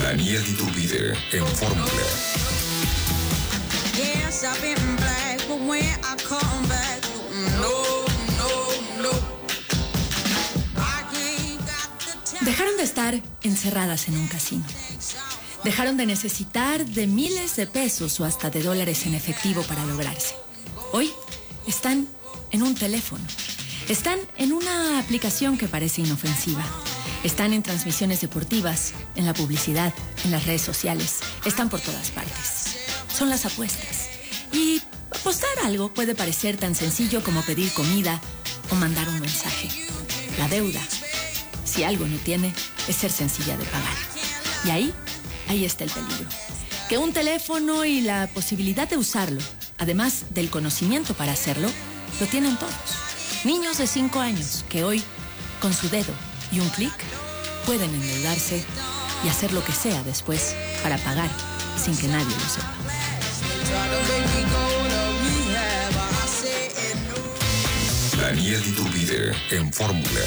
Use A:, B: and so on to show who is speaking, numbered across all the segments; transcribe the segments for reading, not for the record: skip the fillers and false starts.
A: Daniel Iturbide en Fórmula.
B: Yes, I've been black, but when I come back, no.
C: Dejaron de estar encerradas en un casino. Dejaron de necesitar de miles de pesos o hasta de dólares en efectivo para lograrse. Hoy están en un teléfono. Están en una aplicación que parece inofensiva. Están en transmisiones deportivas, en la publicidad, en las redes sociales. Están por todas partes. Son las apuestas. Y apostar algo puede parecer tan sencillo como pedir comida o mandar un mensaje. La deuda, si algo no tiene, es ser sencilla de pagar. Y ahí está el peligro. Que un teléfono y la posibilidad de usarlo, además del conocimiento para hacerlo, lo tienen todos. Niños de 5 años que hoy, con su dedo y un clic, pueden endeudarse y hacer lo que sea después para pagar sin que nadie lo sepa.
A: Daniel Iturbide en Fórmula.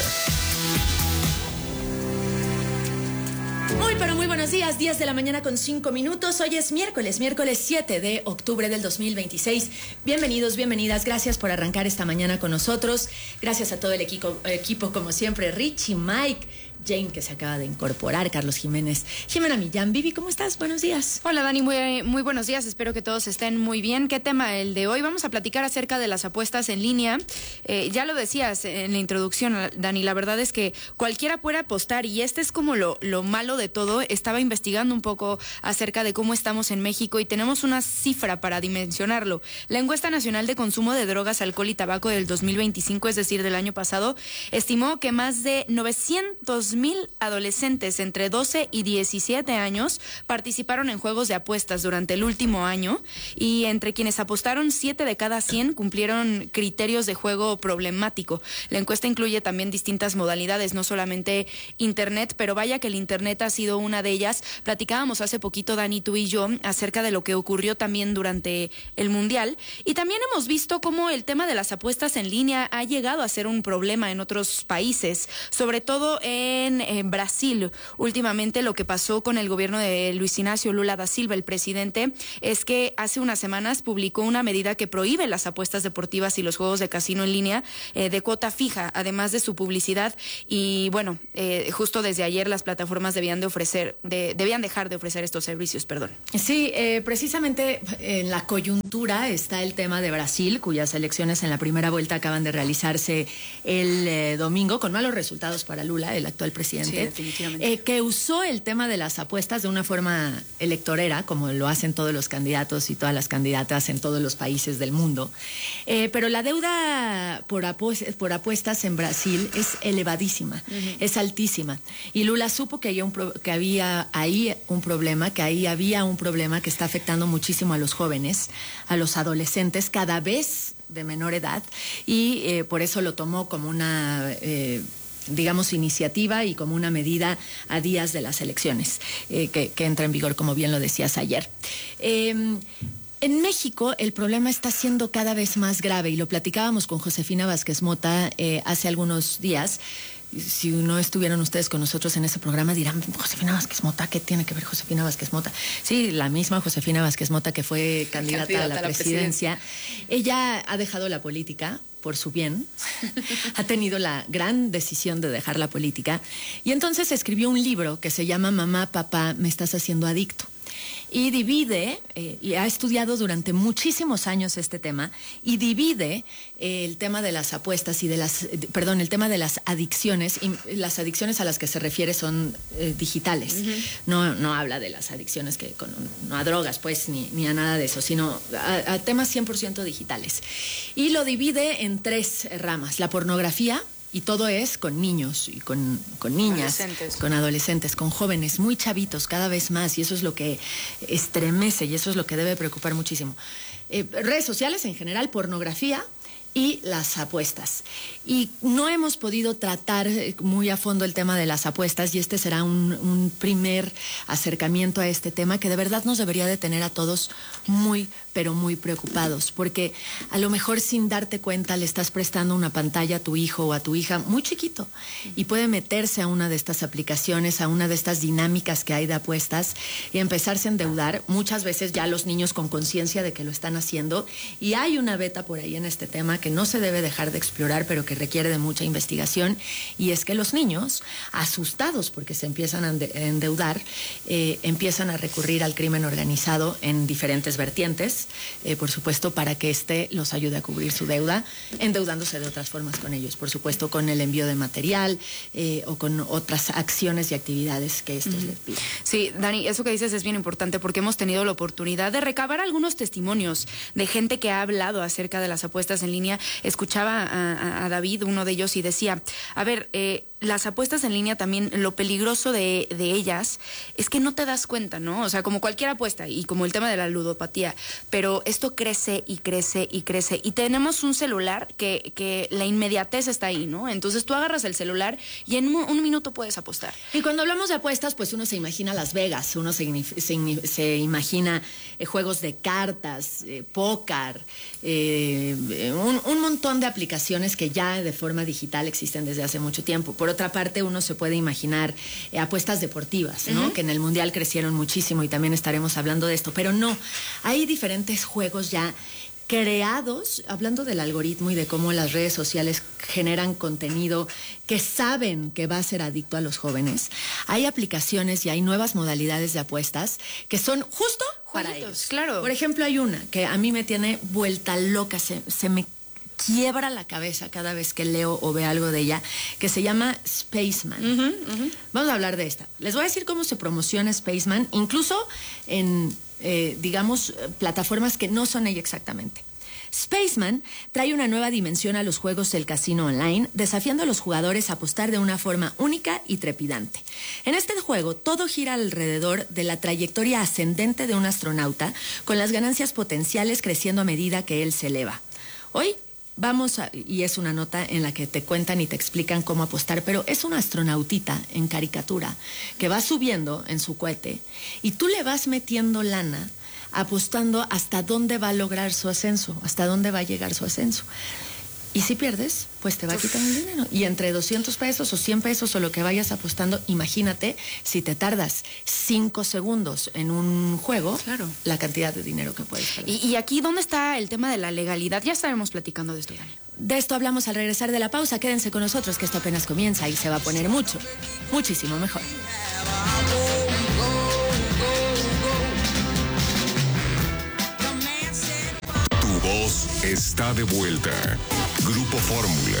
C: Muy buenos días, 10 de la mañana con 5 minutos. Hoy es miércoles 7 de octubre del 2026. Bienvenidos, bienvenidas. Gracias por arrancar esta mañana con nosotros. Gracias a todo el equipo como siempre, Richie, Mike, Jane, que se acaba de incorporar, Carlos Jiménez, Jimena Millán. Vivi, ¿cómo estás? Buenos días.
D: Hola, Dani, muy buenos días. Espero que todos estén muy bien. ¿Qué tema el de hoy? Vamos a platicar acerca de las apuestas en línea. Ya lo decías en la introducción, Dani, la verdad es que cualquiera puede apostar y este es como lo malo de todo. Estaba investigando un poco acerca de cómo estamos en México y tenemos una cifra para dimensionarlo. La encuesta nacional de consumo de drogas, alcohol y tabaco del 2025, es decir, del año pasado, estimó que más de 900,000 adolescentes entre 12 y 17 años participaron en juegos de apuestas durante el último año y entre quienes apostaron 7 de cada 100 cumplieron criterios de juego problemático. La encuesta incluye también distintas modalidades, no solamente internet, pero vaya que el internet ha sido una de ellas. Platicábamos hace poquito, Dani, tú y yo, acerca de lo que ocurrió también durante el Mundial y también hemos visto cómo el tema de las apuestas en línea ha llegado a ser un problema en otros países, sobre todo en Brasil. Últimamente lo que pasó con el gobierno de Luis Inácio Lula da Silva, el presidente, es que hace unas semanas publicó una medida que prohíbe las apuestas deportivas y los juegos de casino en línea de cuota fija, además de su publicidad. Y bueno, justo desde ayer las plataformas debían dejar de ofrecer estos servicios, perdón.
C: Sí, precisamente en la coyuntura está el tema de Brasil, cuyas elecciones en la primera vuelta acaban de realizarse el domingo, con malos resultados para Lula, el actual presidente,
D: sí, definitivamente.
C: Que usó el tema de las apuestas de una forma electorera, como lo hacen todos los candidatos y todas las candidatas en todos los países del mundo. Pero la deuda por apuestas en Brasil es elevadísima, es altísima. Y Lula supo que había ahí un problema que está afectando muchísimo a los jóvenes, a los adolescentes, cada vez de menor edad, y por eso lo tomó como una iniciativa y como una medida a días de las elecciones, que entra en vigor, como bien lo decías ayer. En México el problema está siendo cada vez más grave y lo platicábamos con Josefina Vázquez Mota hace algunos días. Si no estuvieron ustedes con nosotros en ese programa dirán, Josefina Vázquez Mota, ¿qué tiene que ver Josefina Vázquez Mota? Sí, la misma Josefina Vázquez Mota que fue candidata a la presidencia. Ella ha dejado la política por su bien, ha tenido la gran decisión de dejar la política y entonces escribió un libro que se llama Mamá, Papá, me estás haciendo adicto. Y divide, y ha estudiado durante muchísimos años este tema, y divide el tema de las apuestas y el tema de las adicciones, y las adicciones a las que se refiere son digitales. No habla de las adicciones no a drogas, pues, ni a nada de eso, sino a temas 100% digitales. Y lo divide en 3 ramas: la pornografía, y todo es con niños y con niñas, con adolescentes, con jóvenes muy chavitos cada vez más, y eso es lo que estremece y eso es lo que debe preocupar muchísimo. Redes sociales en general, pornografía y las apuestas. Y no hemos podido tratar muy a fondo el tema de las apuestas y este será un primer acercamiento a este tema que de verdad nos debería de tener a todos muy, pero muy preocupados, porque a lo mejor sin darte cuenta le estás prestando una pantalla a tu hijo o a tu hija muy chiquito y puede meterse a una de estas aplicaciones, a una de estas dinámicas que hay de apuestas y empezarse a endeudar, muchas veces ya los niños con conciencia de que lo están haciendo, y hay una beta por ahí en este tema que no se debe dejar de explorar, pero que requiere de mucha investigación, y es que los niños, asustados porque se empiezan a endeudar, empiezan a recurrir al crimen organizado en diferentes vertientes, por supuesto, para que éste los ayude a cubrir su deuda, endeudándose de otras formas con ellos, por supuesto, con el envío de material o con otras acciones y actividades que estos les piden.
D: Sí, Dani, eso que dices es bien importante porque hemos tenido la oportunidad de recabar algunos testimonios de gente que ha hablado acerca de las apuestas en línea. Escuchaba a David, uno de ellos, y decía, a ver, las apuestas en línea también, lo peligroso de ellas es que no te das cuenta, ¿no? O sea, como cualquier apuesta y como el tema de la ludopatía, pero esto crece y crece y crece. Y tenemos un celular que la inmediatez está ahí, ¿no? Entonces tú agarras el celular y en un minuto puedes apostar.
C: Y cuando hablamos de apuestas, pues uno se imagina Las Vegas, uno se imagina juegos de cartas, póker, un montón de aplicaciones que ya de forma digital existen desde hace mucho tiempo. Por otra parte, uno se puede imaginar apuestas deportivas, ¿no? Que en el Mundial crecieron muchísimo y también estaremos hablando de esto. Pero no, hay diferentes juegos ya creados, hablando del algoritmo y de cómo las redes sociales generan contenido que saben que va a ser adicto a los jóvenes. Hay aplicaciones y hay nuevas modalidades de apuestas que son justo para ellos.
D: Claro.
C: Por ejemplo, hay una que a mí me tiene vuelta loca, se me quiebra la cabeza cada vez que leo o veo algo de ella, que se llama Spaceman. Vamos a hablar de esta. Les voy a decir cómo se promociona Spaceman, incluso en, digamos, plataformas que no son ella exactamente. Spaceman trae una nueva dimensión a los juegos del casino online, desafiando a los jugadores a apostar de una forma única y trepidante. En este juego, todo gira alrededor de la trayectoria ascendente de un astronauta, con las ganancias potenciales creciendo a medida que él se eleva. Hoy y es una nota en la que te cuentan y te explican cómo apostar, pero es una astronautita en caricatura que va subiendo en su cohete y tú le vas metiendo lana apostando hasta dónde va a lograr su ascenso, hasta dónde va a llegar su ascenso. Y si pierdes, pues te va a quitar el dinero. Y entre 200 pesos o 100 pesos o lo que vayas apostando, imagínate si te tardas 5 segundos en un juego,
D: claro,
C: la cantidad de dinero que puedes perder.
D: Y aquí, ¿dónde está el tema de la legalidad? Ya estaremos platicando de esto, Dani.
C: De esto hablamos al regresar de la pausa. Quédense con nosotros, que esto apenas comienza y se va a poner muchísimo mejor.
A: Tu voz está de vuelta. Grupo Fórmula.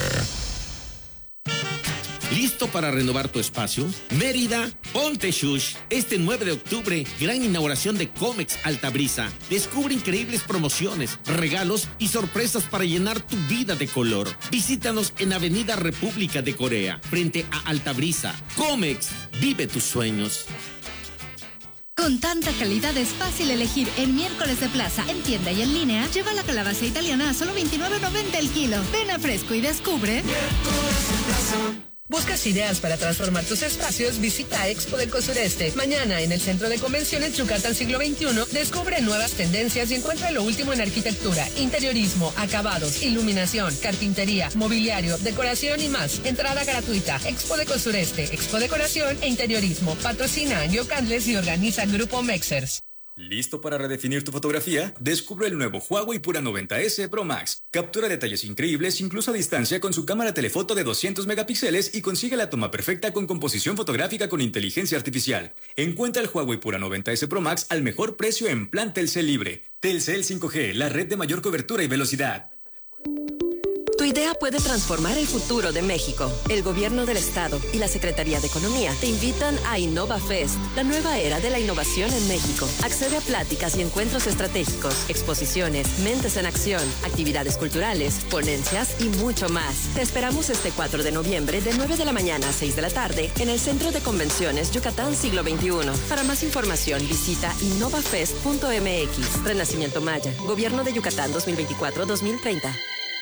E: ¿Listo para renovar tu espacio? Mérida, ponte shush. Este 9 de octubre, gran inauguración de Comex Altabrisa. Descubre increíbles promociones, regalos y sorpresas para llenar tu vida de color. Visítanos en Avenida República de Corea, frente a Altabrisa. Comex, vive tus sueños.
F: Con tanta calidad es fácil elegir en Miércoles de Plaza. En tienda y en línea, lleva la calabaza italiana a solo $29.90 el kilo. Ven a Fresco y descubre
G: Miércoles de Plaza. ¿Buscas ideas para transformar tus espacios? Visita Expo Deco Sureste. Mañana en el Centro de Convenciones Yucatán Siglo XXI, descubre nuevas tendencias y encuentra lo último en arquitectura, interiorismo, acabados, iluminación, carpintería, mobiliario, decoración y más. Entrada gratuita. Expo Deco Sureste, Expo Decoración e Interiorismo. Patrocina Angio Candles y organiza Grupo Mexers.
H: ¿Listo para redefinir tu fotografía? Descubre el nuevo Huawei Pura 90S Pro Max. Captura detalles increíbles incluso a distancia con su cámara telefoto de 200 megapíxeles y consigue la toma perfecta con composición fotográfica con inteligencia artificial. Encuentra el Huawei Pura 90S Pro Max al mejor precio en plan Telcel Libre. Telcel 5G, la red de mayor cobertura y velocidad.
I: Tu idea puede transformar el futuro de México. El Gobierno del Estado y la Secretaría de Economía te invitan a InnovaFest, la nueva era de la innovación en México. Accede a pláticas y encuentros estratégicos, exposiciones, mentes en acción, actividades culturales, ponencias y mucho más. Te esperamos este 4 de noviembre de 9 de la mañana a 6 de la tarde en el Centro de Convenciones Yucatán Siglo XXI. Para más información visita innovafest.mx. Renacimiento Maya, Gobierno de Yucatán 2024-2030.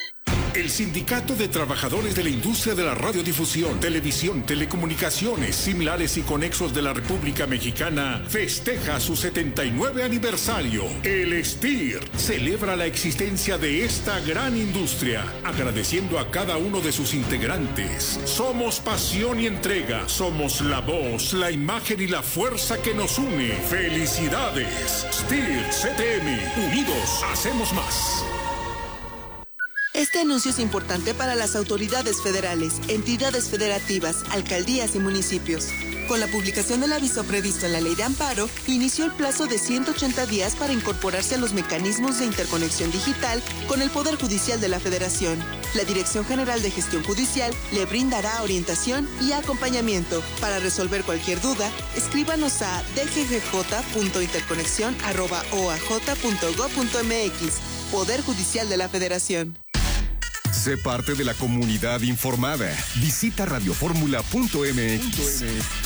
J: El Sindicato de Trabajadores de la Industria de la Radiodifusión, Televisión, Telecomunicaciones, Similares y Conexos de la República Mexicana festeja su 79 aniversario. El STIR celebra la existencia de esta gran industria, agradeciendo a cada uno de sus integrantes. Somos pasión y entrega, somos la voz, la imagen y la fuerza que nos une. ¡Felicidades! STIR CTM, unidos hacemos más.
K: Este anuncio es importante para las autoridades federales, entidades federativas, alcaldías y municipios. Con la publicación del aviso previsto en la Ley de Amparo, inició el plazo de 180 días para incorporarse a los mecanismos de interconexión digital con el Poder Judicial de la Federación. La Dirección General de Gestión Judicial le brindará orientación y acompañamiento. Para resolver cualquier duda, escríbanos a dggj.interconexión@oaj.gov.mx. Poder Judicial de la Federación.
A: Sé parte de la comunidad informada. Visita radioformula.mx.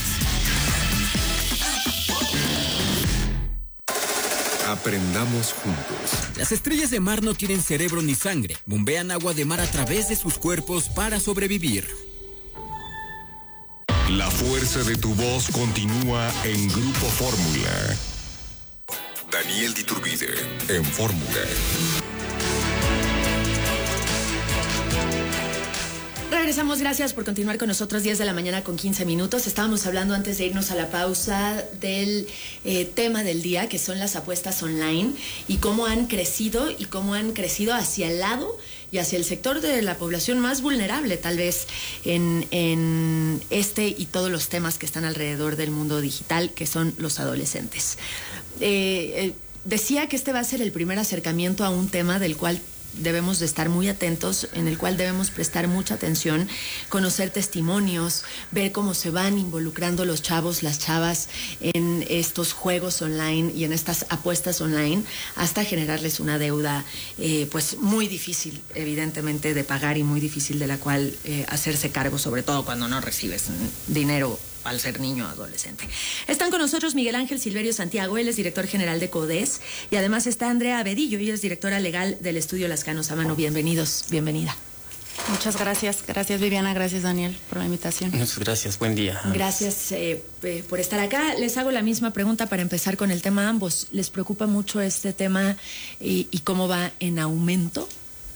A: Aprendamos juntos.
L: Las estrellas de mar no tienen cerebro ni sangre. Bombean agua de mar a través de sus cuerpos para sobrevivir.
A: La fuerza de tu voz continúa en Grupo Fórmula. Daniel Diturbide, en Fórmula.
C: Regresamos, gracias por continuar con nosotros. 10 de la mañana con 15 minutos. Estábamos hablando antes de irnos a la pausa del tema del día, que son las apuestas online y cómo han crecido hacia el lado y hacia el sector de la población más vulnerable, tal vez, en este y todos los temas que están alrededor del mundo digital, que son los adolescentes. Decía que este va a ser el primer acercamiento a un tema del cual debemos de estar muy atentos, en el cual debemos prestar mucha atención, conocer testimonios, ver cómo se van involucrando los chavos, las chavas en estos juegos online y en estas apuestas online, hasta generarles una deuda pues muy difícil, evidentemente, de pagar y muy difícil de la cual hacerse cargo, sobre todo cuando no recibes dinero al ser niño o adolescente. Están con nosotros Miguel Ángel Silverio Santiago, él es director general de CODES, y además está Andrea Abedillo, ella es directora legal del estudio Lascano Samano. Bienvenidos, bienvenida.
M: Muchas gracias. Gracias, Viviana. Gracias, Daniel, por la invitación.
N: Muchas gracias. Buen día.
C: Gracias por estar acá. Les hago la misma pregunta para empezar con el tema a ambos. ¿Les preocupa mucho este tema y cómo va en aumento?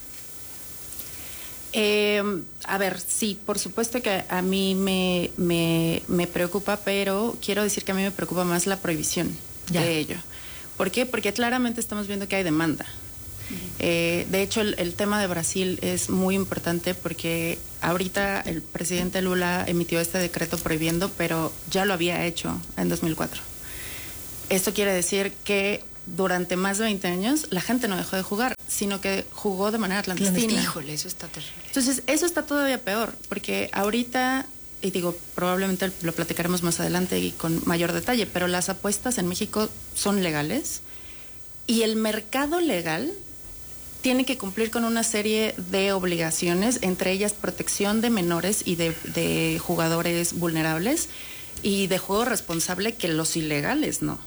M: A ver, sí, por supuesto que a mí me preocupa, pero quiero decir que a mí me preocupa más la prohibición de ello. ¿Por qué? Porque claramente estamos viendo que hay demanda. De hecho, el tema de Brasil es muy importante porque ahorita el presidente Lula emitió este decreto prohibiendo, pero ya lo había hecho en 2004. Esto quiere decir que durante más de 20 años la gente no dejó de jugar, sino que jugó de manera clandestina.
D: Híjole, eso está terrible.
M: Entonces, eso está todavía peor, porque ahorita, y digo, probablemente lo platicaremos más adelante y con mayor detalle, pero las apuestas en México son legales y el mercado legal tiene que cumplir con una serie de obligaciones, entre ellas protección de menores y de jugadores vulnerables y de juego responsable, que los ilegales no.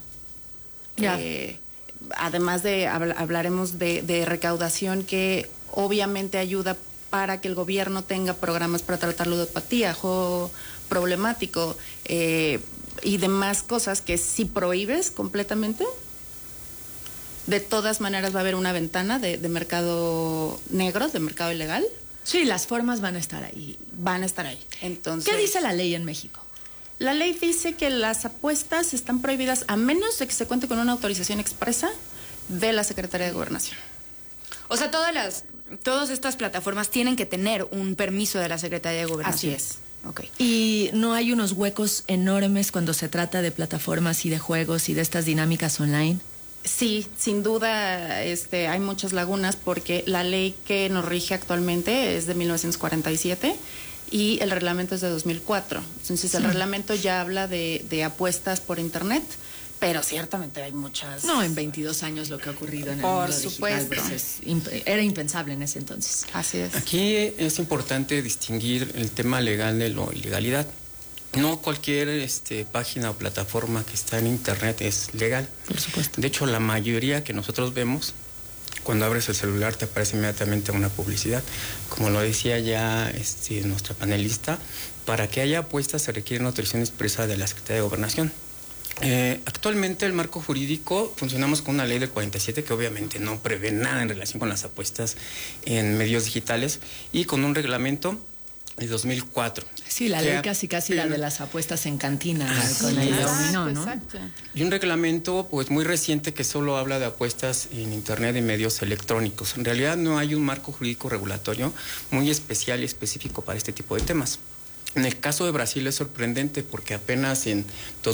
M: Además de hablaremos de recaudación, que obviamente ayuda para que el gobierno tenga programas para tratar ludopatía, juego problemático y demás cosas que si prohíbes completamente, de todas maneras va a haber una ventana de mercado negro, de mercado ilegal.
C: Sí, las formas van a estar ahí.
M: Van a estar ahí. Entonces,
C: ¿qué dice la ley en México?
M: La ley dice que las apuestas están prohibidas a menos de que se cuente con una autorización expresa de la Secretaría de Gobernación.
D: O sea, todas estas plataformas tienen que tener un permiso de la Secretaría de Gobernación.
M: Así es.
C: Okay. ¿Y no hay unos huecos enormes cuando se trata de plataformas y de juegos y de estas dinámicas online?
M: Sí, sin duda hay muchas lagunas, porque la ley que nos rige actualmente es de 1947 y el reglamento es de 2004. Entonces, el reglamento ya habla de apuestas por internet, pero ciertamente hay muchas.
C: No, en 22 años lo que ha ocurrido en el mundo digital, pues, era impensable en ese entonces.
M: Así es.
N: Aquí es importante distinguir el tema legal de la ilegalidad. No cualquier página o plataforma que está en internet es legal.
C: Por supuesto.
N: De hecho, la mayoría que nosotros vemos Cuando abres el celular te aparece inmediatamente una publicidad. Como lo decía ya nuestra panelista, para que haya apuestas se requiere una autorización expresa de la Secretaría de Gobernación. Actualmente el marco jurídico, funcionamos con una ley del 47 que obviamente no prevé nada en relación con las apuestas en medios digitales y con un reglamento de 2004.
C: Sí, la ley casi la de las apuestas en cantina con el dominó, ¿no?
M: Exacto.
N: Y un reglamento pues muy reciente que solo habla de apuestas en internet y medios electrónicos. En realidad no hay un marco jurídico regulatorio muy especial y específico para este tipo de temas. En el caso de Brasil es sorprendente porque apenas en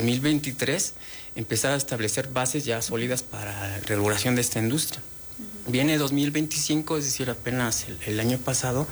N: 2023 empezaron a establecer bases ya sólidas para la regulación de esta industria. Viene 2025, es decir, apenas el año pasado,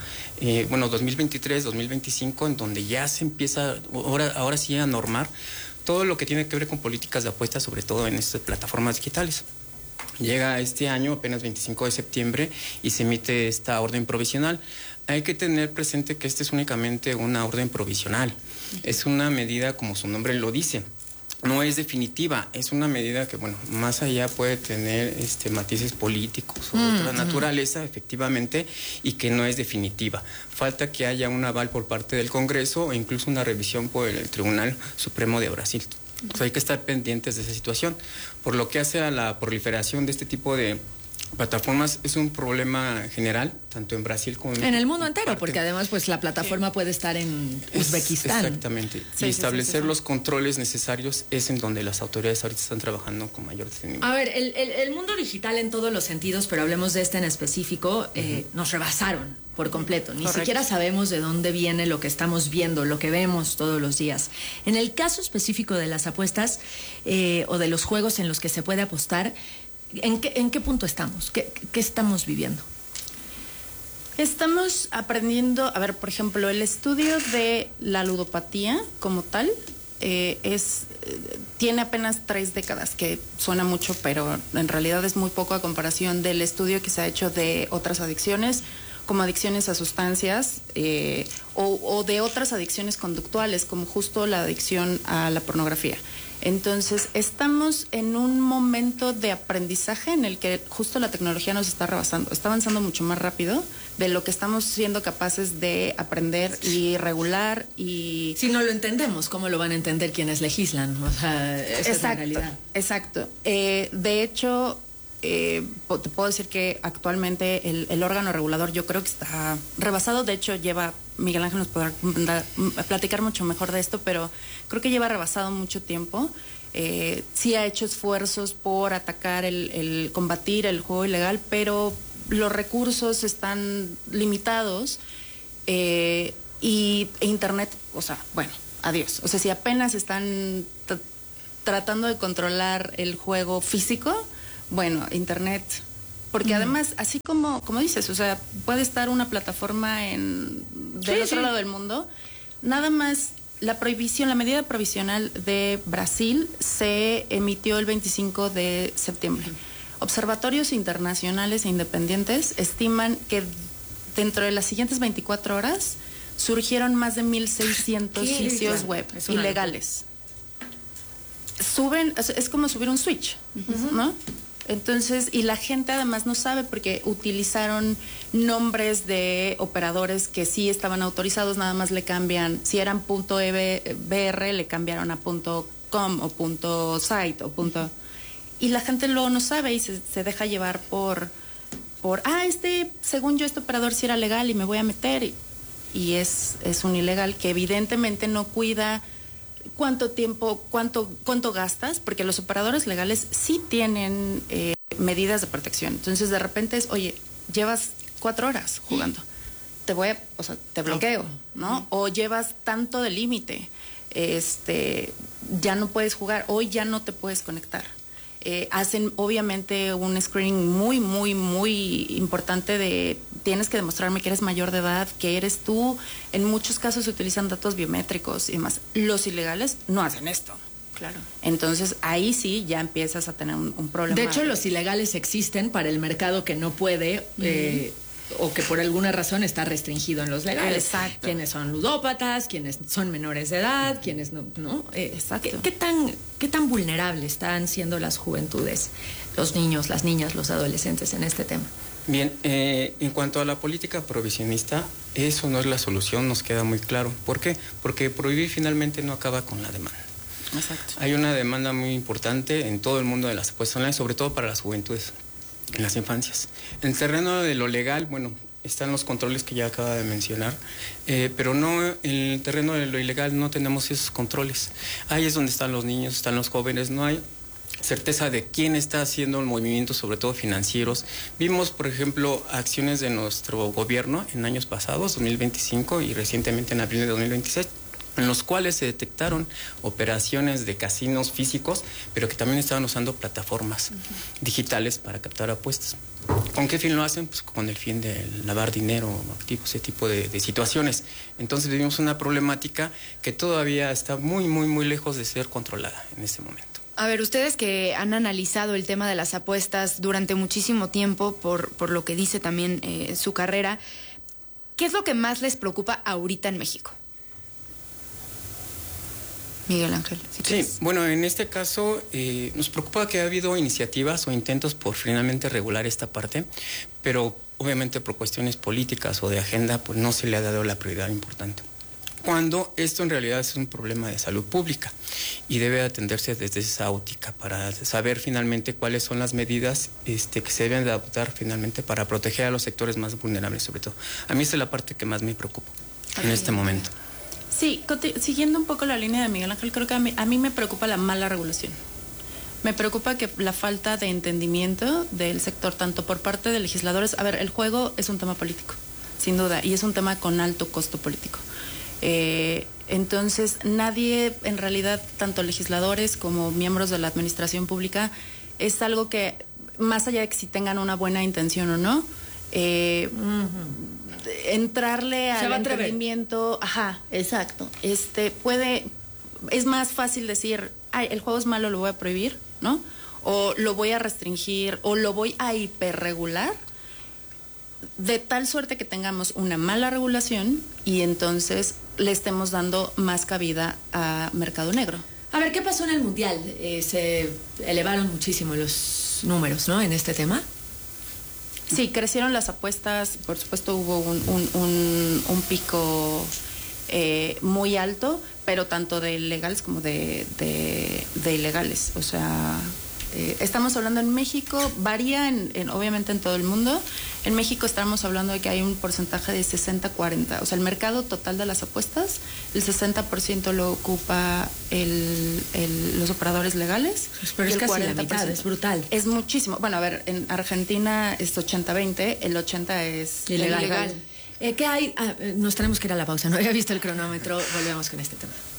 N: 2023, 2025, en donde ya se empieza, ahora sí a normar todo lo que tiene que ver con políticas de apuestas, sobre todo en estas plataformas digitales. Llega este año, apenas 25 de septiembre, y se emite esta orden provisional. Hay que tener presente que esta es únicamente una orden provisional. Es una medida, como su nombre lo dice, no es definitiva, es una medida que, más allá puede tener matices políticos o de otra naturaleza, efectivamente, y que no es definitiva. Falta que haya un aval por parte del Congreso o incluso una revisión por el Tribunal Supremo de Brasil. Pues hay que estar pendientes de esa situación. Por lo que hace a la proliferación de este tipo de plataformas, es un problema general, tanto en Brasil como
C: en el mundo entero, porque además pues la plataforma puede estar en Uzbekistán.
N: Exactamente. Y establecer los controles necesarios es en donde las autoridades ahorita están trabajando con mayor detenimiento.
C: A ver, el mundo digital en todos los sentidos, pero hablemos de este en específico, nos rebasaron por completo. Ni siquiera sabemos de dónde viene lo que estamos viendo, lo que vemos todos los días. En el caso específico de las apuestas o de los juegos en los que se puede apostar, ¿en qué punto estamos? ¿Qué estamos viviendo?
M: Estamos aprendiendo, a ver, por ejemplo, el estudio de la ludopatía como tal tiene apenas 3 décadas, que suena mucho, pero en realidad es muy poco a comparación del estudio que se ha hecho de otras adicciones, como adicciones a sustancias o de otras adicciones conductuales, como justo la adicción a la pornografía. Entonces, estamos en un momento de aprendizaje en el que justo la tecnología nos está rebasando, está avanzando mucho más rápido de lo que estamos siendo capaces de aprender y regular. Y
C: si no lo entendemos, ¿cómo lo van a entender quienes legislan? O sea, esa es la realidad.
M: Exacto. De hecho, te puedo decir que actualmente el órgano regulador yo creo que está rebasado. De hecho, Miguel Ángel nos podrá platicar mucho mejor de esto, pero creo que lleva rebasado mucho tiempo. Sí ha hecho esfuerzos por atacar combatir el juego ilegal, pero los recursos están limitados y Internet, adiós. O sea, si apenas están tratando de controlar el juego físico, Internet, porque además, así como dices, o sea, puede estar una plataforma del otro lado del mundo, nada más la medida provisional de Brasil se emitió el 25 de septiembre. Observatorios internacionales e independientes estiman que dentro de las siguientes 24 horas surgieron más de 1,600 sitios web ilegales. Es como subir un switch, ¿no? Entonces, y la gente además no sabe porque utilizaron nombres de operadores que sí estaban autorizados, nada más le cambian, si eran .br le cambiaron a .com o .site o y la gente luego no sabe y se deja llevar por según yo este operador sí era legal y me voy a meter y es un ilegal que evidentemente no cuida cuánto tiempo, cuánto gastas, porque los operadores legales sí tienen medidas de protección. Entonces de repente llevas 4 horas jugando, te bloqueo, ¿no? O llevas tanto de límite, ya no puedes jugar, hoy ya no te puedes conectar. Hacen obviamente un screening muy, muy, muy importante de tienes que demostrarme que eres mayor de edad, que eres tú. En muchos casos se utilizan datos biométricos y demás. Los ilegales no hacen esto. Claro. Entonces ahí sí ya empiezas a tener un problema.
C: De hecho, los ilegales existen para el mercado que no puede o que por alguna razón está restringido en los legales.
M: Exacto.
C: Quienes son ludópatas, quienes son menores de edad, quienes no.
M: Exacto.
C: ¿Qué tan vulnerables están siendo las juventudes, los niños, las niñas, los adolescentes en este tema?
N: Bien, en cuanto a la política prohibicionista, eso no es la solución, nos queda muy claro. ¿Por qué? Porque prohibir finalmente no acaba con la demanda.
M: Exacto.
N: Hay una demanda muy importante en todo el mundo de las apuestas online, sobre todo para las juventudes, en las infancias. En el terreno de lo legal, bueno, están los controles que ya acaba de mencionar, pero no en el terreno de lo ilegal no tenemos esos controles. Ahí es donde están los niños, están los jóvenes, no hay certeza de quién está haciendo el movimiento, sobre todo financieros. Vimos, por ejemplo, acciones de nuestro gobierno en años pasados, 2025 y recientemente en abril de 2026, en los cuales se detectaron operaciones de casinos físicos, pero que también estaban usando plataformas digitales para captar apuestas. ¿Con qué fin lo hacen? Pues con el fin de lavar dinero, activos, ese tipo de situaciones. Entonces vivimos una problemática que todavía está muy, muy, muy lejos de ser controlada en este momento.
D: A ver, ustedes que han analizado el tema de las apuestas durante muchísimo tiempo, por lo que dice también su carrera, ¿qué es lo que más les preocupa ahorita en México? Miguel Ángel.
N: Sí, bueno, en este caso nos preocupa que ha habido iniciativas o intentos por finalmente regular esta parte, pero obviamente por cuestiones políticas o de agenda, pues no se le ha dado la prioridad importante. Cuando esto en realidad es un problema de salud pública y debe atenderse desde esa óptica para saber finalmente cuáles son las medidas que se deben de adoptar finalmente para proteger a los sectores más vulnerables, sobre todo. A mí esa es la parte que más me preocupa en este momento.
M: Sí, siguiendo un poco la línea de Miguel Ángel, creo que a mí me preocupa la mala regulación. Me preocupa que la falta de entendimiento del sector, tanto por parte de legisladores. A ver, el juego es un tema político, sin duda, y es un tema con alto costo político. Entonces, nadie, en realidad, tanto legisladores como miembros de la administración pública, es algo que, más allá de que si tengan una buena intención o no, entrarle al entendimiento, exacto, es más fácil decir, el juego es malo, lo voy a prohibir, ¿no? O lo voy a restringir, o lo voy a hiperregular, de tal suerte que tengamos una mala regulación y entonces le estemos dando más cabida a mercado negro.
C: A ver, ¿qué pasó en el Mundial? Se elevaron muchísimo los números, ¿no?, en este tema.
M: Sí, crecieron las apuestas, por supuesto hubo un pico muy alto, pero tanto de legales como de ilegales. O sea, estamos hablando en México, varía obviamente en todo el mundo. En México estamos hablando de que hay un porcentaje de 60-40. O sea, el mercado total de las apuestas, el 60% lo ocupa los operadores legales.
C: Pero es casi la mitad, es brutal.
M: Es muchísimo. Bueno, a ver, en Argentina es 80-20, el 80 es ilegal.
C: ¿Qué hay? Nos tenemos que ir a la pausa, no había visto el cronómetro, volvemos con este tema.